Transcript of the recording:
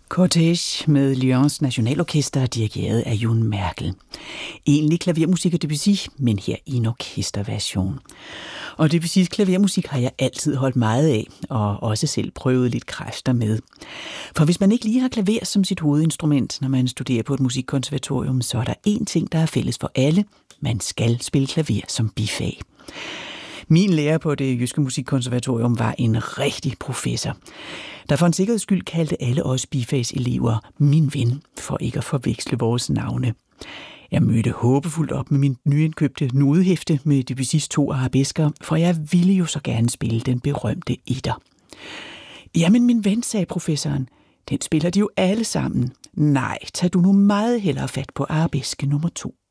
Cortège med Lyons Nationalorkester, dirigeret af June Merkel. Egentlig klavermusik af Debussy, men her i en orkesterversion. Og Debussys klavermusik har jeg altid holdt meget af, og også selv prøvet lidt kræfter med. For hvis man ikke lige har klaver som sit hovedinstrument, når man studerer på et musikkonservatorium, så er der én ting, der er fælles for alle. Man skal spille klaver som bifag. Min lærer på det jyske musikkonservatorium var en rigtig professor, der for en sikkerheds skyld kaldte alle os bifagselever min ven, for ikke at forveksle vores navne. Jeg mødte håbefuldt op med min nyindkøbte nodehæfte med Debussys 2 arabesker, for jeg ville jo så gerne spille den berømte etter. Jamen min ven, sagde professoren, den spiller de jo alle sammen. Nej, tag du nu meget hellere fat på arabeske nummer 2.